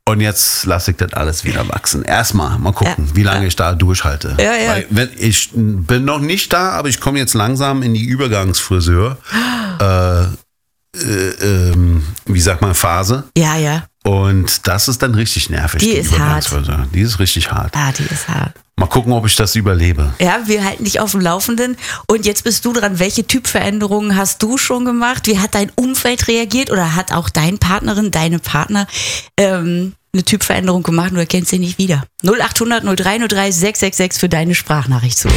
Und jetzt lasse ich das alles wieder wachsen. Erstmal mal gucken, wie lange ich da durchhalte. Ja. Weil ich bin noch nicht da, aber ich komme jetzt langsam in die Übergangsfriseur. Wie sagt man, Phase. Ja. Und das ist dann richtig nervig. Die ist hart. Die ist richtig hart. Ah, die ist hart. Mal gucken, ob ich das überlebe. Ja, wir halten dich auf dem Laufenden. Und jetzt bist du dran. Welche Typveränderungen hast du schon gemacht? Wie hat dein Umfeld reagiert? Oder hat auch deine Partner eine Typveränderung gemacht und du erkennst sie nicht wieder? 0800 0303 666 für deine Sprachnachricht zu.